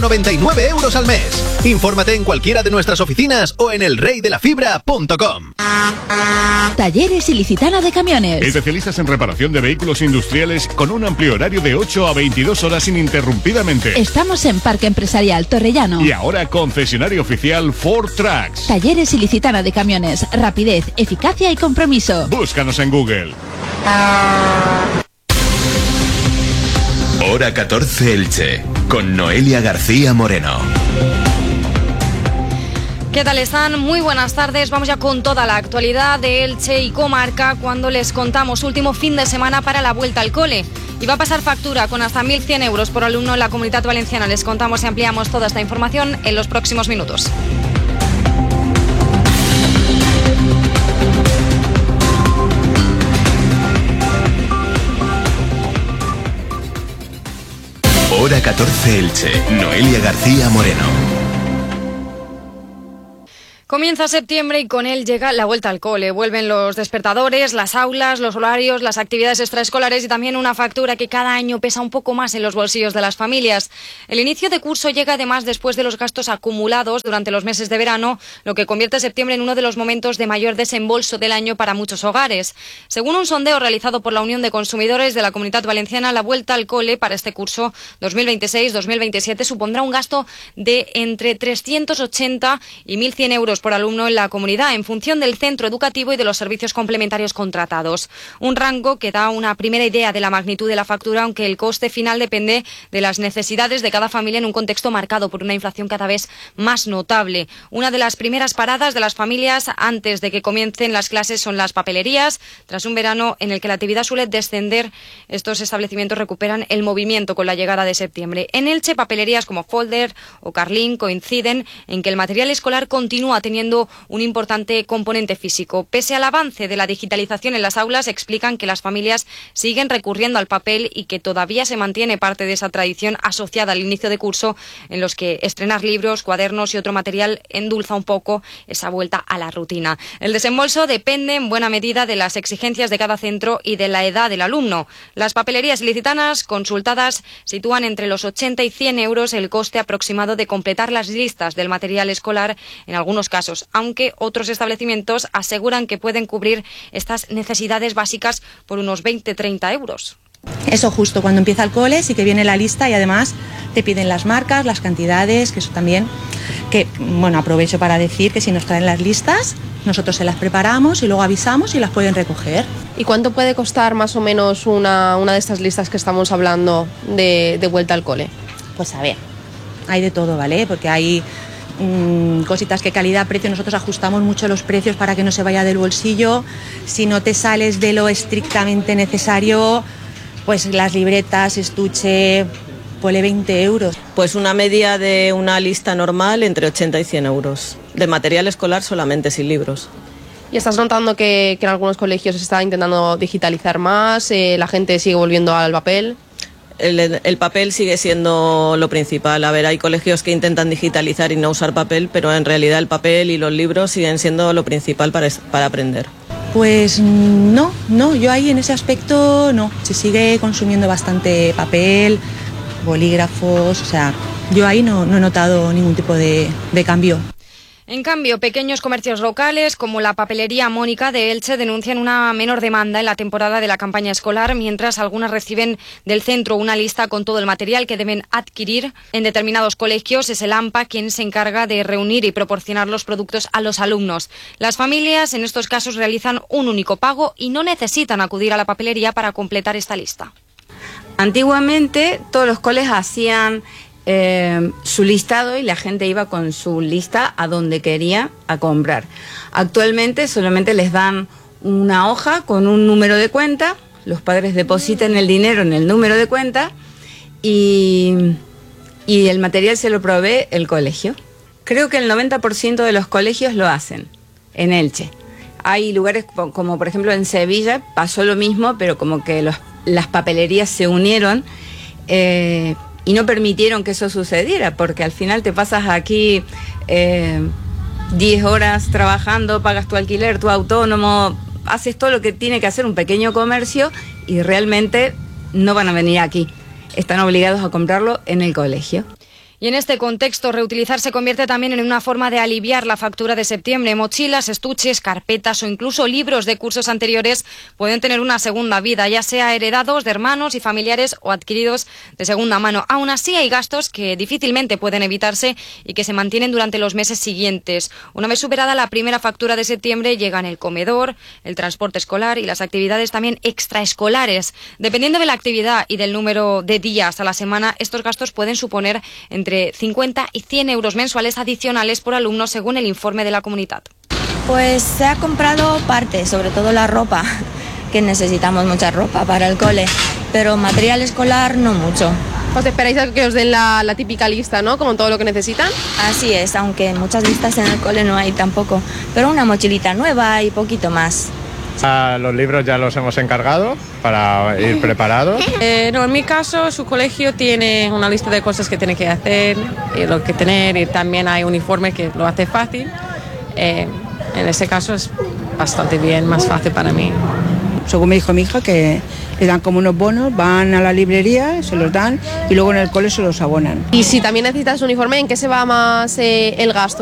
99 euros al mes. Infórmate en cualquiera de nuestras oficinas o en elreydelafibra.com. Talleres Ilicitana de Camiones. Especialistas en reparación de vehículos industriales con un amplio horario de 8 a 22 horas ininterrumpidamente. Estamos en Parque Empresarial Torrellano. Y ahora concesionario oficial Ford Trucks. Talleres Ilicitana de Camiones. Rapidez, eficacia y compromiso. Búscanos en Google. Hora 14 Elche, con Noelia García Moreno. ¿Qué tal están? Muy buenas tardes. Vamos ya con toda la actualidad de Elche y comarca cuando les contamos último fin de semana para la vuelta al cole. Y va a pasar factura con hasta 1.100 euros por alumno en la Comunidad Valenciana. Les contamos y ampliamos toda esta información en los próximos minutos. Hora 14 Elche, Noelia García Moreno. Comienza septiembre y con él llega la vuelta al cole. Vuelven los despertadores, las aulas, los horarios, las actividades extraescolares y también una factura que cada año pesa un poco más en los bolsillos de las familias. El inicio de curso llega además después de los gastos acumulados durante los meses de verano, lo que convierte septiembre en uno de los momentos de mayor desembolso del año para muchos hogares. Según un sondeo realizado por la Unión de Consumidores de la Comunidad Valenciana, la vuelta al cole para este curso 2026-2027 supondrá un gasto de entre 380 y 1.100 euros por alumno en la comunidad, en función del centro educativo y de los servicios complementarios contratados. Un rango que da una primera idea de la magnitud de la factura, aunque el coste final depende de las necesidades de cada familia en un contexto marcado por una inflación cada vez más notable. Una de las primeras paradas de las familias antes de que comiencen las clases son las papelerías. Tras un verano en el que la actividad suele descender, estos establecimientos recuperan el movimiento con la llegada de septiembre. En Elche, papelerías como Folder o Carlín coinciden en que el material escolar continúa teniendo un importante componente físico. Pese al avance de la digitalización en las aulas, explican que las familias siguen recurriendo al papel y que todavía se mantiene parte de esa tradición asociada al inicio de curso, en los que estrenar libros, cuadernos y otro material endulza un poco esa vuelta a la rutina. El desembolso depende en buena medida de las exigencias de cada centro y de la edad del alumno. Las papelerías ilicitanas consultadas sitúan entre los 80 y 100 euros el coste aproximado de completar las listas del material escolar en algunos casos, aunque otros establecimientos aseguran que pueden cubrir estas necesidades básicas por unos 20-30 euros. Eso justo cuando empieza el cole sí que viene la lista y además te piden las marcas, las cantidades, que eso también, que bueno, aprovecho para decir que si nos traen las listas, nosotros se las preparamos y luego avisamos y las pueden recoger. ¿Y cuánto puede costar más o menos una de estas listas que estamos hablando de vuelta al cole? Pues a ver, hay de todo, ¿vale? Porque hay cositas que calidad-precio, nosotros ajustamos mucho los precios para que no se vaya del bolsillo. Si no te sales de lo estrictamente necesario, pues las libretas, estuche, ponle 20 euros. Pues una media de una lista normal entre 80 y 100 euros. De material escolar solamente, sin libros. ¿Y estás notando que en algunos colegios se está intentando digitalizar más? ¿La gente sigue volviendo al papel? El papel sigue siendo lo principal. A ver, hay colegios que intentan digitalizar y no usar papel, pero en realidad el papel y los libros siguen siendo lo principal para aprender. Pues no, yo ahí en ese aspecto no. Se sigue consumiendo bastante papel, bolígrafos, o sea, yo ahí no he notado ningún tipo de cambio. En cambio, pequeños comercios locales como la papelería Mónica de Elche denuncian una menor demanda en la temporada de la campaña escolar, mientras algunas reciben del centro una lista con todo el material que deben adquirir. En determinados colegios es el AMPA quien se encarga de reunir y proporcionar los productos a los alumnos. Las familias en estos casos realizan un único pago y no necesitan acudir a la papelería para completar esta lista. Antiguamente todos los coles hacían su listado y la gente iba con su lista a donde quería a comprar. Actualmente solamente les dan una hoja con un número de cuenta, los padres depositan el dinero en el número de cuenta y el material se lo provee el colegio. Creo que el 90% de los colegios lo hacen en Elche. Hay lugares como por ejemplo en Sevilla pasó lo mismo, pero como que las papelerías se unieron y no permitieron que eso sucediera, porque al final te pasas aquí 10 horas trabajando, pagas tu alquiler, tu autónomo, haces todo lo que tiene que hacer un pequeño comercio y realmente no van a venir aquí. Están obligados a comprarlo en el colegio. Y en este contexto, reutilizar se convierte también en una forma de aliviar la factura de septiembre. Mochilas, estuches, carpetas o incluso libros de cursos anteriores pueden tener una segunda vida, ya sea heredados de hermanos y familiares o adquiridos de segunda mano. Aún así, hay gastos que difícilmente pueden evitarse y que se mantienen durante los meses siguientes. Una vez superada la primera factura de septiembre, llegan el comedor, el transporte escolar y las actividades también extraescolares. Dependiendo de la actividad y del número de días a la semana, estos gastos pueden suponer entre 50 y 100 euros mensuales adicionales por alumno, según el informe de la Comunitat. Pues se ha comprado parte, sobre todo la ropa, que necesitamos mucha ropa para el cole, pero material escolar no mucho. ¿Os esperáis a que os den la típica lista, ¿no? Como todo lo que necesitan. Así es, aunque muchas listas en el cole no hay tampoco, pero una mochilita nueva y poquito más. Los libros ya los hemos encargado para ir preparados. No, en mi caso, su colegio tiene una lista de cosas que tiene que hacer y lo que tener, y también hay uniformes que lo hace fácil. En ese caso es bastante bien, más fácil para mí. Según me dijo mi hija, que le dan como unos bonos, van a la librería, se los dan y luego en el cole se los abonan. Y si también necesitas uniforme, ¿en qué se va más el gasto?